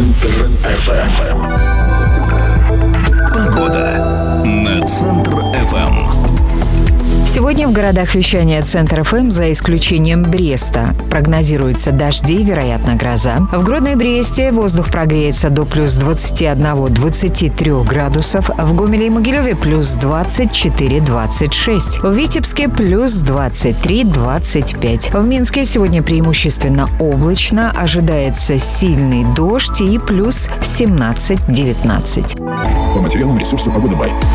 Центр FM. Погода на Центр FM. Сегодня в городах вещания Центр ФМ, за исключением Бреста, прогнозируются дожди, вероятно, гроза. В Гродно и Бресте воздух прогреется до плюс 21-23 градусов. В Гомеле и Могилеве плюс 24-26. В Витебске плюс 23-25. В Минске сегодня преимущественно облачно. Ожидается сильный дождь и плюс 17-19. По материалам ресурса «Погода Бай».